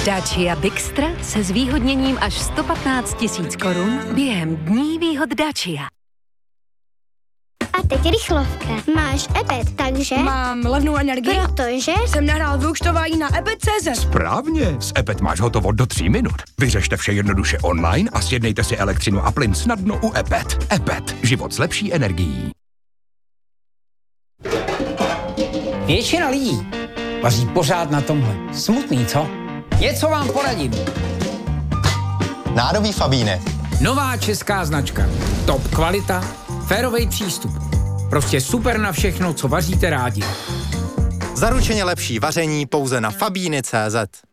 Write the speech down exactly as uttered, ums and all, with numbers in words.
Dacia Bixtra se zvýhodněním až sto patnáct tisíc korun během dní výhod Dacia. A teď rychlovka. Máš ebet, takže... Mám levnou energii. Protože... Jsem nahrál vyúčtování na ebet tečka cé zet. Správně, s ebet máš hotovo do tří minut. Vyřešte vše jednoduše online a sjednejte si elektřinu a plyn snadno u ebet. ebet, život s lepší energií. Většina lidí vaří pořád na tomhle. Smutný, co? Něco vám poradím. Nádobí Fabíne. Nová česká značka. Top kvalita, férovej přístup. Prostě super na všechno, co vaříte rádi. Zaručeně lepší vaření pouze na fabíny tečka cé zet.